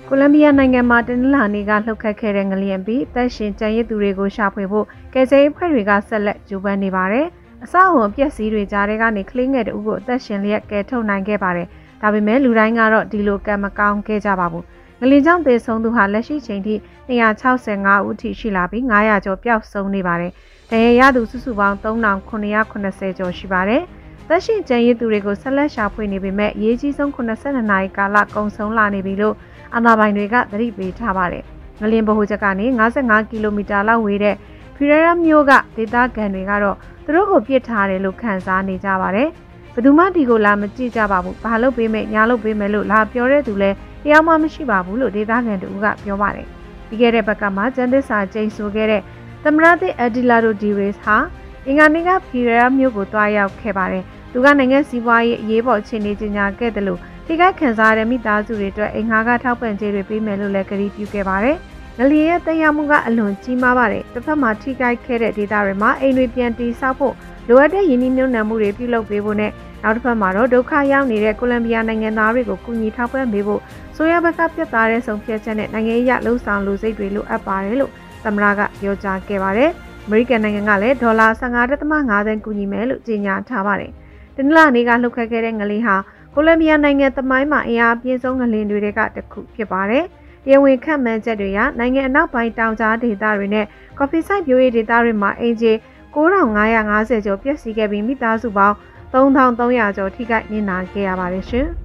ကိုလံဘီယာနိုင်ငံမှာတနင်္လာနေ့ကလှုပ်ခတ်ခဲ့တဲ့ငလျင်ပြီးတပ်ရှင်ကြံရစ်သူတွေကိုရှာဖွေဖို့ကယ်ဆယ်ရေးဖွဲ့တွေကဆက်လက်ကြိုးပမ်းနေပါတယ်။အဆောက်အအုံအပျက်စီးတွေကြားထဲကနေကလေးငယ်တအုပ်ကိုအသက်ရှင်လျက်ကယ်ထုတ်နိုင်ခဲ့ပါတယ်။ဒါပေမဲ့လူတိုင်းကတော့ဒီလိုကံမကောင်းခဲ့ကြပါဘူး။ငလျင်ကြောင့်သေဆုံးသူဟာလက်ရှိချိန်ထိ265ဦးထိရှိလာပြီး900ကျော်ပျောက်ဆုံးနေပါတယ်။ဒဏ်ရာရသူစုစုပေါင်း3980ကျော်ရှိပါတယ်။သက်ရှင်ကြံရစ်သူတွေကိုဆက်လက်ရှာဖွေနေပေမဲ့အရေးကြီးဆုံး82နာရီကာလကုန်ဆုံးလာနေပြီလို့အာဏာပိုင်တွေကသတိပေးထားပါတယ်။ငလျင်ဗဟိုချက်ကနေ55ကီလိုမီတာလောက်ဝေးတဲ့ဖီရရာမြို့ကဒေသခံတွေကတော့သူတို့ကိုပြစ်ထားတယ်လို့ခန့်စားနေကြပါတယ်။ဘယ်သူမှဒီကိုလာမကြည့်ကြပါဘူး။ဘာလို့ပေးမယ်ညာလို့ပေးမယ်လို့လာပြောတဲ့သူလည်းတရားမှမရှိပါဘူးလို့ဒေသခံတို့ကပြောပါတယ်။ပြီးခဲ့တဲ့ဘက်ကမှကျန်းသစ္စာကျိန်ဆိုခဲ့တဲ့သမရသစ်အဒီလာဒိုဒီရေးစ်ဟာအင်္ဂါနေ့ကဖီရရာမြို့ကိုတွားရောက်ခဲ့ပါတယ်။သူကနိုင်ငံစီးပွားရေးအရေးပေါ်အခြေအနေကြီးညာခဲ့တယ်လို့ထိခိုက်ခံစားရတဲ့မိသားစုတွေအတွက်အိမ်ငှားကထောက်ပံ့ကြေးတွေပေးမယ်လို့လည်းကတိပြုခဲ့ပါတယ်။ငလျင်ရဲ့တည်ရောက်မှုကအလွန်ကြီးမားပါတယ်။တစ်ဖက်မှာထိခိုက်ခဲ့တဲ့ဒေသတွေမှာအိမ်တွေပြန်တည်ဆောက်ဖို့လိုအပ်တဲ့ရင်းနှီးမြှုပ်နှံမှုတွေပြုလုပ်ပေးဖို့နဲ့နောက်တစ်ဖက်မှာတော့ဒုက္ခရောက်နေတဲ့ကိုလံဘီယာနိုင်ငံသားတွေကိုကူညီထောက်ပံ့ပေးဖို့ဆိုရဘက်ကပြတ်သားတဲ့ဆုံးဖြတ်ချက်နဲ့နိုင်ငံရေးလှုံ့ဆော်လူစိတ်တွေလိုအပ်ပါတယ်လို့သမ္မတကပြောကြားခဲ့ပါတယ်။အမေရိကန်နိုင်ငံကလည်းဒေါ်လာ15.5 သန်းကူညီမယ်လို့ကြေညာထားပါတယ်။တနင်္လာနေ့ကလှုပ်ခတ်ခဲ့တဲ့ငလျင်ဟာကိုလံဘီယာနိုင်ငံသမိုင်းမှာအင်အားပြင်းဆုံးငလျင်တွေကတစ်ခုဖြစ်ပါတယ်။တရားဝင်ခန့်မှန်းချက်တွေအရနိုင်ငံအနောက်ပိုင်းတောင်ကြားဒေသတွေနဲ့ကော်ဖီစိုက်ပျိုးရေးဒေသတွေမှာအင်ဂျီ9550ကျော်ပျက်စီးခဲ့ပြီးမိသားစုပေါင်း3300ကျော်ထိခိုက်နစ်နာခဲ့ရပါတယ်ရှင်။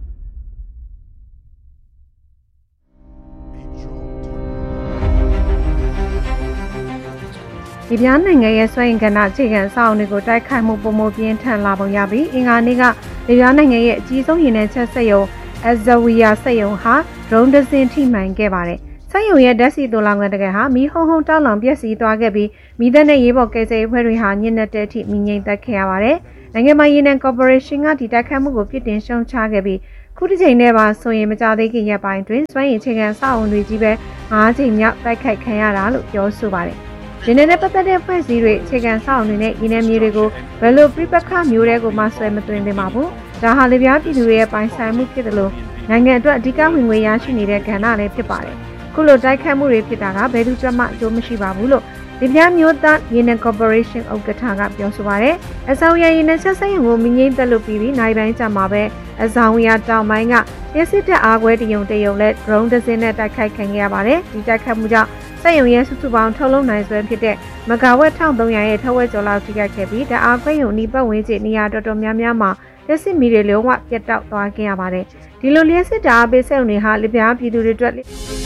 ဒီပြားနိုင်ငံရဲ့စွမ်းအင်ကဏ္ဍအခြေခံအဆောက်အအုံတွေကိုတိုက်ခိုက်မှုပုံမပြင်းထန်လာပုံရပြီးအင်္ဂါနေ့ကဒီပြားနိုင်ငံရဲ့အကြီးဆုံးရေနံချက်စက်ရုံအဇဝီယာစက်ရုံဟာဒရုန်းတစ်စင်းထိမှန်ခဲ့ပါတယ်။စက်ရုံရဲ့ဓာတ်ဆီသိုလှောင်ကန်တကယ်ဟာမီးဟုံဟုံတောက်လောင်ပျက်စီးသွားခဲ့ပြီးမီးသတ်နဲ့ရေးပေါ်ကယ်ဆယ်ရေးဖွဲ့တွေဟာညစ်နက်တဲ့အထိမီးငြိမ်သက်ခဲ့ရပါတယ်။နိုင်ငံပိုင်ရေနံကော်ပိုရေးရှင်းကဒီတိုက်ခိုက်မှုကိုပြစ်တင်ရှုံချခဲ့ပြီးခုတစ်ချိန်နဲ့ပါဆိုရင်မကြသေးခင်ရက်ပိုင်းတွင်စွမ်းရည်အခြေခံအဆောက်အအုံတွေကြီးပဲ9ချိန်မြောက်တိုက်ခိုက်ခံရတာလို့ပြောဆိုပါတယ်။ရေနံနဲ့ပတ်သက်တဲ့ဖွဲ့စည်းတွေအခြေခံဆောက်အုံတွေနဲ့ရေနံမြေတွေကိုဘယ်လိုပြပခမျိုးတွေကိုမှဆွဲမသွင်းသင့်ပါဘူး။ဒါဟာလေပြားပြည်သူတွေရဲ့ပိုင်ဆိုင်မှုဖြစ်တယ်လို့နိုင်ငံအတွက်အဓိကဝင်ငွေရရှိနေတဲ့ကဏ္ဍလည်းဖြစ်ပါတယ်။ခုလိုတိုက်ခိုက်မှုတွေဖြစ်တာကဘယ်သူမှအကျိုးမရှိပါဘူးလို့ဒီပြားမျိုးသားရေနံကော်ပိုရေးရှင်းဥက္ကဋ္ဌကပြောဆိုပါတယ်။အဆောင်ရရေနံချက်စက်ရုံကိုမငြိမ့်သက်လို့ပြီးပြီးနိုင်ပိုင်းကြာမှာပဲအဆောင်ရတောင်ပိုင်းကရစစ်တပ်အားကွဲတရုံလဲဒရုန်းတစ်စင်းနဲ့တိုက်ခိုက်ခံခဲ့ရပါတယ်။ဒီတိုက်ခိုက်မှုကြောင့်စက်ရုံရဲ့စုစုပေါင်းထုတ်လုပ်နိုင်စွမ်းဖြစ်တဲ့မဂါဝက်1300ရဲ့ထက်ဝက်ကျော်လောက်ထိခိုက်ခဲ့ပြီးတအားခွဲရုံဤပတ်ဝန်းကျင်နေရာတော်တော်များများမှာလက်စစ်မီတွေလုံးဝပြတ်တောက်သွားခဲ့ရပါတယ်။ဒီလိုလျှက်စစ်တာအပိစက်ရုံတွေဟာလေပြားပြည်သူတွေအတွက်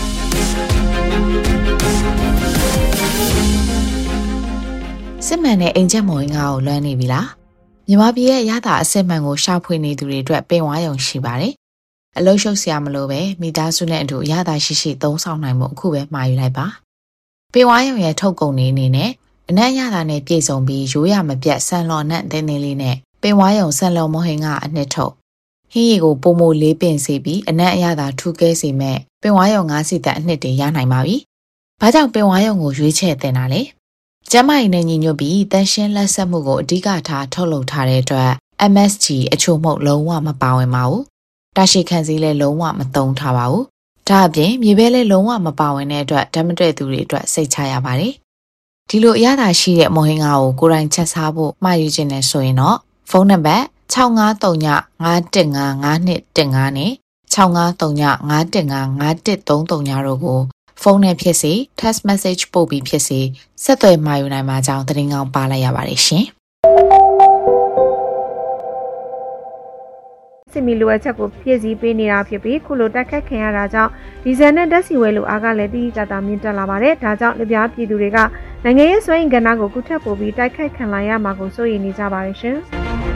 စစ်မှန်တဲ့အိမ်ချက်မော်ငါကိုလွှမ်းနေပြီလားမြန်မာပြည်ရဲ့ရတာအစစ်မှန်ကိုရှာဖွေနေသူတွေအတွက်ပင်ဝါရုံရှိပါတယ်အလုံးရှုပ်စရာမလိုပဲမိသားစုနဲ့အတူရတာရှိရှိသုံးဆောင်နိုင်မှုအခုပဲမှာယူလိုက်ပါပင်ဝါရုံရဲ့ထုတ်ကုန်နေအနေနဲ့အနက်ရတာနဲ့ပြည့်စုံပြီးရိုးရမပြတ်ဆန်လော်နဲ့တင်းတင်းလေးနဲ့ပင်ဝါရုံဆန်လော်မဟင်ကအနှစ်ထုတ်ဟင်းရီကိုပုံမိုလေးပင်စေပြီးအနက်အရသာထူကဲစေမဲ့ပင်ဝါရုံ9စီတက်အနှစ်တွေရနိုင်ပါပြီဘာကြောင့်ပင်ဝါရုံကိုရွေးချယ်တင်တာလဲကျမကြီးနဲ့ညီညွတ်ပြီးတန်ရှင်းလက်ဆက်မှုကိုအဓိကထားထုတ်လုပ်ထားတဲ့အတွက် MSG အချို့မှုလုံးဝမပါဝင်ပါဘူး။တာရှိခံစည်းလည်းလုံးဝမသုံးထားပါဘူး။ဒါအပြင်မြေပဲလည်းလုံးဝမပါဝင်တဲ့အတွက်ဓာတ်မတည့်သူတွေအတွက်စိတ်ချရပါတယ်။ဒီလိုအရသာရှိတဲ့မော်ဟင်ငါကိုကိုယ်တိုင်ချက်စားဖို့မှာယူခြင်းနဲ့ဆိုရင်တော့ဖုန်းနံပါတ်653951551215နဲ့653951551333တို့ကိုဖုန်းနဲ့ဖြစ်စေ text message ပို့ပြီးဖြစ်စေဆက်သွယ်မှာယူနိုင်မှာကြောင်းသတင်းကောင်းပါလိုက်ရပါတယ်ရှင်။စစ်မီလိုအပ်ချက်ကိုဖြည့်ဆည်းပေးနေတာဖြစ်ပြီးခုလိုတိုက်ခတ်ခံရတာကြောင့်ဒီဇယ်နဲ့ဓာတ်ဆီဝဲလိုအားကလည်းတိတိကျကျမြင့်တက်လာပါတယ်။ဒါကြောင့်လေပြားပြည်သူတွေကနိုင်ငံရေးစွမ်းအင်ကဏ္ဍကိုကုထက်ပို့ပြီးတိုက်ခိုက်ခံလာရမှာကိုစိုးရိမ်နေကြပါတယ်ရှင်။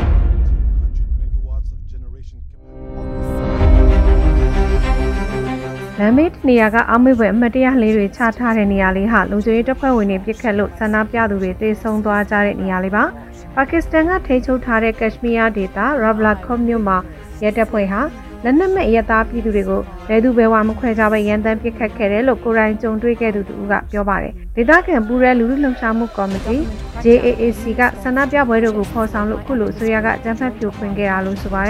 လမ်းမေးနေရာကအောက်မေ့ပွဲအမှတ်တရလေးတွေချထားတဲ့နေရာလေးဟာလုံခြုံရေးတပ်ဖွဲ့ဝင်တွေပြစ်ခတ်လို့ဆန္ဒပြသူတွေတေဆုံးသွားကြတဲ့နေရာလေးပါ။ပါကစ္စတန်ကထိန်းချုပ်ထားတဲ့ကက်ရှမီးယားဒေသရာဘလာခေါမြို့မှာရဲတပ်ဖွဲ့ဟာလက်နက်မဲ့ရဲသားပြည်သူတွေကိုဘယ်သူဘယ်ဝါမခွဲခြားပဲရန်တမ်းပြစ်ခတ်ခဲ့တယ်လို့ကိုယ်တိုင်ကြုံတွေ့ခဲ့သူတူကပြောပါတယ်။ဒေသခံပူရဲလူလူလှုပ်ရှားမှုကော်မတီ JAAC ကဆန္ဒပြပွဲတို့ကိုဖော်ဆောင်လို့ခုလိုအစိုးရကအကြမ်းဖက်ဖြိုခွင်းခဲ့တာလို့ဆိုပါတယ်။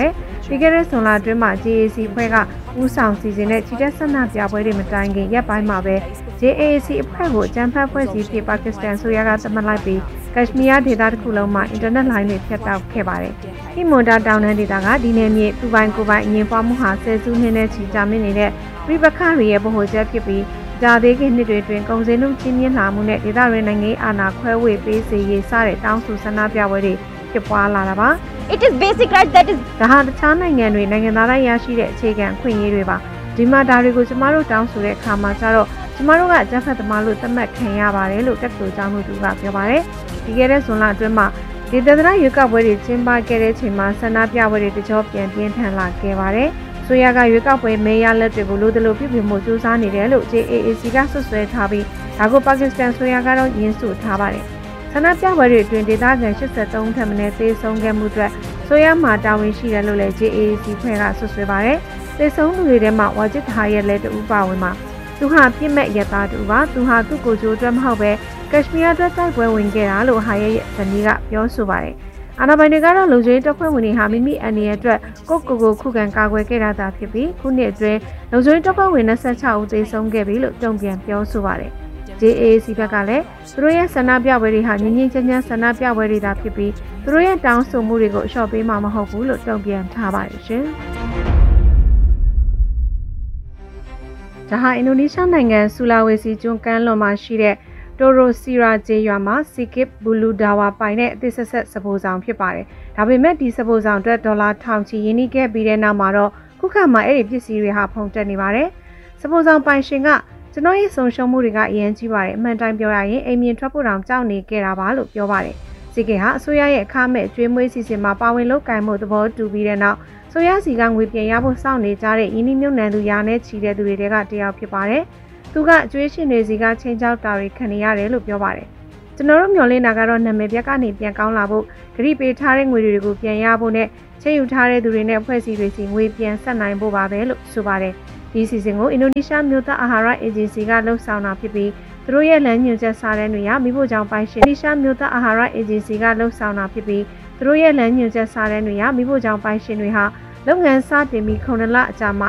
ပြီးခဲ့တဲ့ဇွန်လအတွင်းမှာ JAC အဖွဲ့ကဦးဆောင်စီစဉ်တဲ့ချီတက်ဆန္ဒပြပွဲတွေမတိုင်ခင်ရက်ပိုင်းမှာပဲ JAC အဖွဲ့ကိုအကြမ်းဖက်ဖွဲ့စည်းပြီးပါကစ္စတန်ဆိုရကသတ်မှတ်လိုက်ပြီးကက်ရှ်မီးယားဒေသတစ်ခုလုံးမှာအင်တာနက်လိုင်းတွေဖြတ်တောက်ခဲ့ပါတယ်။ဟီမွန်တာတောင်တန်းဒေသကဒီနယ်မြေသူပိုင်ကိုယ်ပိုင်အငြင်းပွားမှုဟာဆယ်စုနှစ်နဲ့ချီကြာမြင့်နေတဲ့ပြည်ပခါတွေရဲ့ဗဟိုချက်ဖြစ်ပြီးဂျာသေးခင်နှစ်တွေတွင်ကုန်စည်နှုန်းကြီးမြင့်လာမှုနဲ့ဒေသရင်းနိုင်ငံအာဏာခွဲဝေပေးစေရေးစတဲ့တောင်းဆိုဆန္ဒပြပွဲတွေဖြစ်ပွားလာတာပါ။ It is basic right that is ဒါဟာတခြားနိုင်ငံတွေနိုင်ငံသားတိုင်းရရှိတဲ့အခြေခံအခွင့်အရေးတွေပါဒီမှာဒါတွေကိုကျမတို့တောင်းဆိုတဲ့အခါမှာကျတော့ကျမတို့ကဂျက်ဖက်သမားလို့သတ်မှတ်ခံရပါတယ်လို့ကက်တိုကျောင်းသူကပြောပါတယ်ဒီကဲတဲ့ဇွန်လအတွင်းမှာဒီသဒ္ဒရာရွေးကောက်ပွဲတွေကျင်းပခဲ့တဲ့အချိန်မှာဆန္ဒပြပွဲတွေတကြောပြန်ပြင်းထန်လာခဲ့ပါတယ်ဆိုရကရွေးကောက်ပွဲမဲရလက်တွေကိုလိုသလိုပြုပြင်မှုစူးစမ်းနေတယ်လို့ JAC ကဆွဆွဲထားပြီးဒါကိုပါကစ္စတန်ဆိုရကတော့ညှင်းဆို့ထားပါတယ်ဆန္ဒပြပွဲတွေအတွင်းဒေသခံ83ထက်မနည်းသေဆုံးခဲ့မှုအတွက်ဆိုရမှာတာဝန်ရှိတယ်လို့လည်း JAC ဖွဲ့ကဆွဆွဲပါတယ်သေဆုံးသူတွေထဲမှာဝါဂျစ်ဟာရဲ့လက်တူပါဝင်မှာသူဟာပြစ်မဲ့ရသားတူပါသူဟာသူ့ကိုယ်ကျိုးအတွက်မဟုတ်ပဲကက်ရှ်မီးယားအတွက်တိုက်ပွဲဝင်ခဲ့တာလို့ဟာရဲ့ဇနီးကပြောဆိုပါတယ်အာဏာပိုင်တွေကတော့လုံခြုံရေးတပ်ဖွဲ့ဝင်တွေဟာမိမိအန္တရာယ်အတွက်ကိုခုခံကာကွယ်ခဲ့တာသာဖြစ်ပြီးခုနှစ်အတွင်းလုံခြုံရေးတပ်ဖွဲ့ဝင်26ဦးသေဆုံးခဲ့ပြီလို့တုံ့ပြန်ပြောဆိုပါတယ်JAC ဘက်ကလည်းသူတို့ရဲ့ဆန္ဒပြပွဲတွေဟာငြင်းငြင်းချမ်းချမ်းဆန္ဒပြပွဲတွေသာဖြစ်ပြီးသူတို့ရဲ့တောင်းဆိုမှုတွေကိုအလျှော့ပေးမှာမဟုတ်ဘူးလို့တုံ့ပြန်ထားပါတယ်ရှင်။ဒါဟာအင်ဒိုနီးရှားနိုင်ငံဆူလာဝေစီကျွန်းကမ်းလွန်မှာရှိတဲ့တိုရိုစီရာဂျေရွာမှာစီကစ်ဘူလူဒါဝါပိုင်တဲ့အသစ်ဆက်စပိုးဆောင်ဖြစ်ပါတယ်။ဒါပေမဲ့ဒီစပိုးဆောင်အတွက်ဒေါ်လာထောင်ချီရင်းနှီးခဲ့ပြီးတဲ့နောက်မှာတော့ခုခါမှာအဲ့ဒီပစ္စည်းတွေဟာဖုန်တက်နေပါတယ်။စပိုးဆောင်ပိုင်ရှင်ကကျွန်တော်ရဲ့ဆုံးရှုံးမှုတွေကအရင်ကြီးပါတယ်အမှန်တိုင်းပြောရရင်အိမ်မြင်ထွက်ဖို့တောင်ကြောက်နေခဲ့တာပါလို့ပြောပါတယ်စီကေဟာအစိုးရရဲ့အခမဲ့ကျွေးမွေးစီစဉ်မှာပါဝင်လုပ်ကိုင်မှုသဘောတူပြီးတဲ့နောက်ဆိုရစီကငွေပြန်ရဖို့စောင့်နေကြတဲ့ယင်းနှမြုံနှံသူရာနဲ့ချီတဲ့သူတွေကတယောက်ဖြစ်ပါတယ်သူကအကျွေးရှင်တွေစီကချင်းချောက်တာတွေခံနေရတယ်လို့ပြောပါတယ်ကျွန်တော်တို့မျှော်လင့်တာကတော့နာမည်ပြက်ကနေပြန်ကောင်းလာဖို့ဂရိပေးထားတဲ့ငွေတွေကိုပြန်ရဖို့နဲ့ချိန်ယူထားတဲ့သူတွေနဲ့အဖွဲ့အစည်းတွေစီငွေပြန်ဆက်နိုင်ဖို့ပါပဲလို့ဆိုပါတယ်ဒီစီစဉ်ကိုအင်ဒိုနီးရှားမြို့သားအာဟာရအေဂျင်စီကလှုပ်ဆောင်တာဖြစ်ပြီးသူတို့ရဲ့လမ်းညွှန်ချက်စာတမ်းတွေဟာမိဖို့ကြောင့်ပိုင်ရှင်အင်ဒိုနီးရှားမြို့သားအာဟာရအေဂျင်စီကလှုပ်ဆောင်တာဖြစ်ပြီးသူတို့ရဲ့လမ်းညွှန်ချက်စာတမ်းတွေဟာမိဖို့ကြောင့်ပိုင်ရှင်တွေဟာလုပ်ငန်းစတင်ပြီး9လအကြာမှာ